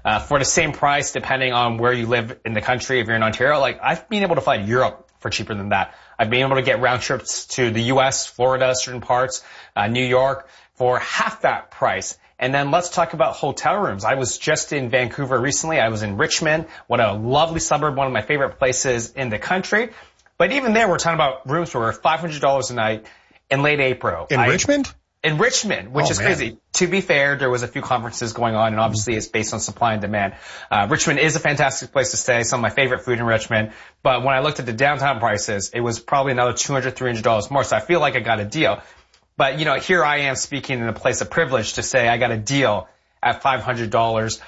for the same price, depending on where you live in the country. If you're in Ontario, like I've been able to fly to Europe for cheaper than that. I've been able to get round trips to the U.S., Florida, certain parts, New York for half that price. And then let's talk about hotel rooms. I was just in Vancouver recently. I was in Richmond. What a lovely suburb, one of my favorite places in the country. But even there, we're talking about rooms for $500 a night in late April. In Richmond? In Richmond, which is crazy. To be fair, there was a few conferences going on, and obviously it's based on supply and demand. Richmond is a fantastic place to stay, some of my favorite food in Richmond. But when I looked at the downtown prices, it was probably another $200, $300 more. So I feel like I got a deal. But, here I am speaking in a place of privilege to say I got a deal at $500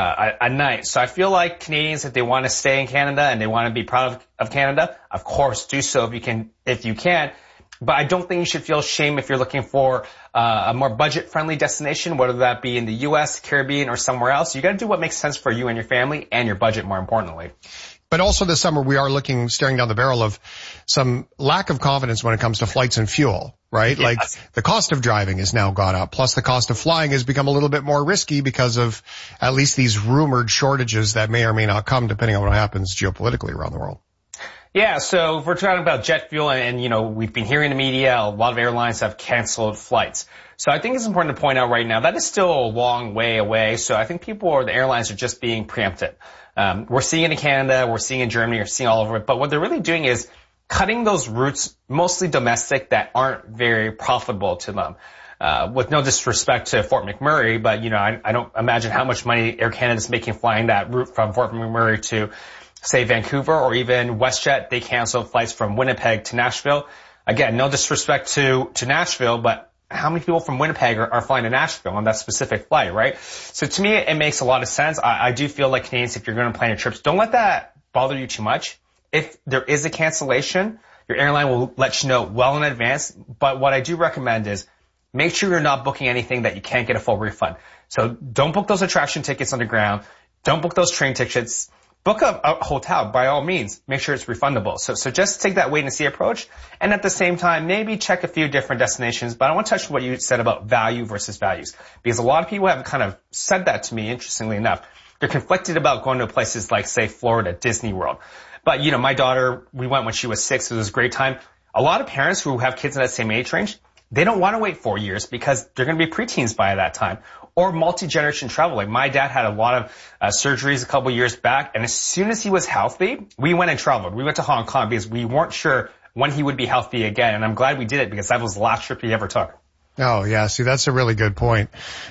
a night. So I feel like Canadians, if they want to stay in Canada and they want to be proud of Canada, of course, do so if you can. But I don't think you should feel shame if you're looking for a more budget-friendly destination, whether that be in the U.S., Caribbean, or somewhere else. You got to do what makes sense for you and your family and your budget, more importantly. But also this summer, we are staring down the barrel of some lack of confidence when it comes to flights and fuel, right? Yes. Like the cost of driving has now gone up. Plus the cost of flying has become a little bit more risky because of at least these rumored shortages that may or may not come depending on what happens geopolitically around the world. Yeah, so if we're talking about jet fuel and we've been hearing in the media, a lot of airlines have canceled flights. So I think it's important to point out right now that is still a long way away. So I think the airlines are just being preempted. We're seeing it in Canada, we're seeing it in Germany, we're seeing all over it. But what they're really doing is cutting those routes, mostly domestic, that aren't very profitable to them. With no disrespect to Fort McMurray, but I don't imagine how much money Air Canada's making flying that route from Fort McMurray to, say, Vancouver, or even WestJet. They canceled flights from Winnipeg to Nashville. Again, no disrespect to Nashville, but how many people from Winnipeg are flying to Nashville on that specific flight, right? So to me, it makes a lot of sense. I do feel like Canadians, if you're going to plan your trips, don't let that bother you too much. If there is a cancellation, your airline will let you know well in advance. But what I do recommend is make sure you're not booking anything that you can't get a full refund. So don't book those attraction tickets underground. Don't book those train tickets. Book a hotel, by all means. Make sure it's refundable. So just take that wait and see approach. And at the same time, maybe check a few different destinations. But I want to touch on what you said about value versus values. Because a lot of people have kind of said that to me, interestingly enough. They're conflicted about going to places like, say, Florida, Disney World. But, my daughter, we went when she was 6. It was a great time. A lot of parents who have kids in that same age range, they don't want to wait 4 years because they're going to be preteens by that time. Or multi-generation travel. Like my dad had a lot of surgeries a couple years back, and as soon as he was healthy, we went and traveled. We went to Hong Kong because we weren't sure when he would be healthy again, and I'm glad we did it because that was the last trip he ever took. Oh, yeah. See, that's a really good point.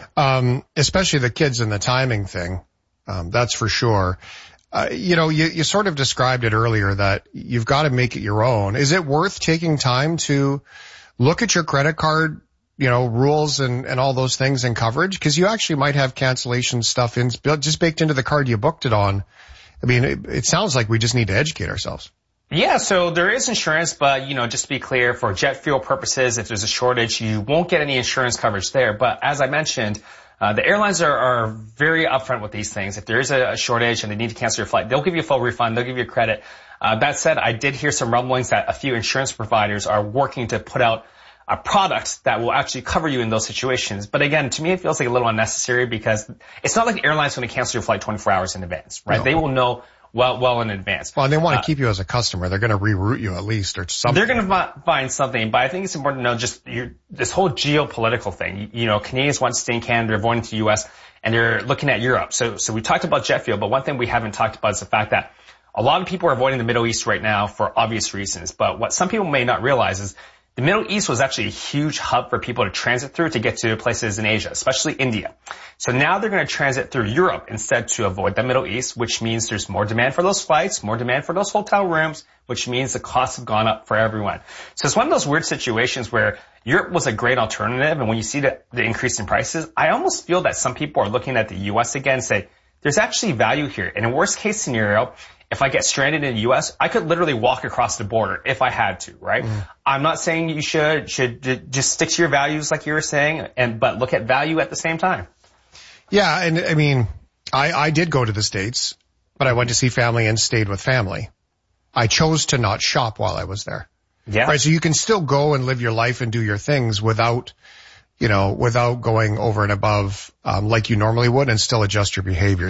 Especially the kids and the timing thing. That's for sure. You sort of described it earlier that you've got to make it your own. Is it worth taking time to look at your credit card rules and all those things and coverage? Because you actually might have cancellation stuff just baked into the card you booked it on. I mean, it sounds like we just need to educate ourselves. Yeah, so there is insurance, but, just to be clear, for jet fuel purposes, if there's a shortage, you won't get any insurance coverage there. But as I mentioned, the airlines are very upfront with these things. If there is a shortage and they need to cancel your flight, they'll give you a full refund. They'll give you credit. That said, I did hear some rumblings that a few insurance providers are working to put out a product that will actually cover you in those situations. But again, to me, it feels like a little unnecessary because it's not like the airline's going to cancel your flight 24 hours in advance, right? No. They will know well in advance. Well, and they want to keep you as a customer. They're going to reroute you at least or something. They're going to find something, but I think it's important to know just this whole geopolitical thing. Canadians want to stay in Canada, they're avoiding to the U.S., and they're looking at Europe. So we talked about jet fuel, but one thing we haven't talked about is the fact that a lot of people are avoiding the Middle East right now for obvious reasons. But what some people may not realize is the Middle East was actually a huge hub for people to transit through to get to places in Asia, especially India. So now they're going to transit through Europe instead to avoid the Middle East, which means there's more demand for those flights, more demand for those hotel rooms, which means the costs have gone up for everyone. So it's one of those weird situations where Europe was a great alternative, and when you see the increase in prices, I almost feel that some people are looking at the U.S. again and say, there's actually value here. And in worst case scenario, if I get stranded in the U.S., I could literally walk across the border if I had to, right? I'm not saying you should just stick to your values like you were saying, but look at value at the same time. Yeah, and I mean, I did go to the States, but I went to see family and stayed with family. I chose to not shop while I was there. Yeah. Right, so you can still go and live your life and do your things without going over and above like you normally would and still adjust your behavior.